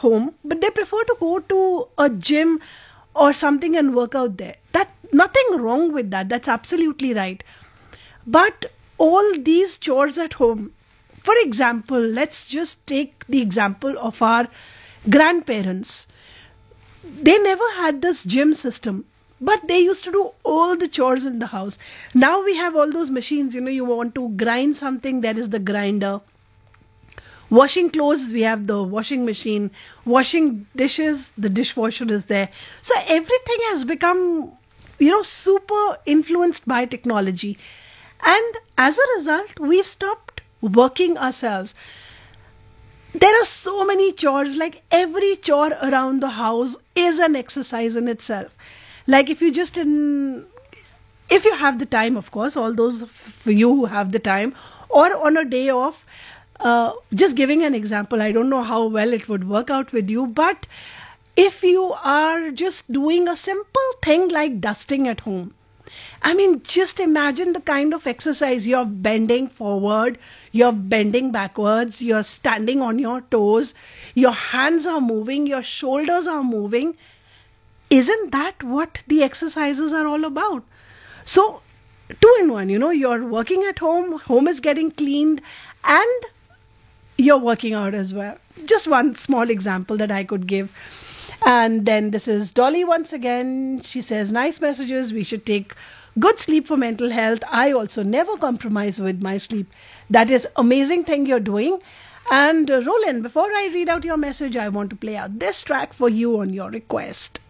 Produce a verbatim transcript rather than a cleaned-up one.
home, but they prefer to go to a gym or something and work out there. That nothing wrong with that. That's absolutely right. But all these chores at home, for example, let's just take the example of our grandparents. They never had this gym system, but they used to do all the chores in the house. Now we have all those machines, you know, you want to grind something, there is the grinder. Washing clothes, we have the washing machine. Washing dishes, the dishwasher is there. So everything has become, you know, super influenced by technology. And as a result, we've stopped working ourselves. There are so many chores, like every chore around the house is an exercise in itself. Like if you just, in, if you have the time, of course, all those for you who have the time, or on a day off, uh, just giving an example, I don't know how well it would work out with you, but if you are just doing a simple thing like dusting at home, I mean, just imagine the kind of exercise. You're bending forward, you're bending backwards, you're standing on your toes, your hands are moving, your shoulders are moving. Isn't that what the exercises are all about? So, two in one, you know, you're working at home, home is getting cleaned, and you're working out as well. Just one small example that I could give. And then this is Dolly once again. She says, nice messages. We should take good sleep for mental health. I also never compromise with my sleep. That is amazing thing you're doing. And uh, Roland, before I read out your message, I want to play out this track for you on your request.